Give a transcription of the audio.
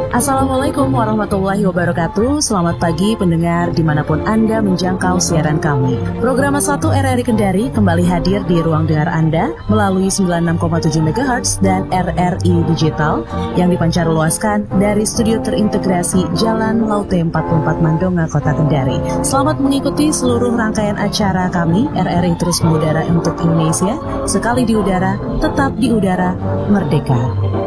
Assalamualaikum warahmatullahi wabarakatuh. Selamat pagi pendengar dimanapun Anda menjangkau siaran kami. Program 1 RRI Kendari kembali hadir di ruang dengar Anda melalui 96,7 MHz dan RRI Digital yang dipancarluaskan dari studio terintegrasi Jalan Laute 44 Mandonga, Kota Kendari. Selamat mengikuti seluruh rangkaian acara kami. RRI terus mengudara untuk Indonesia. Sekali di udara, tetap di udara, merdeka.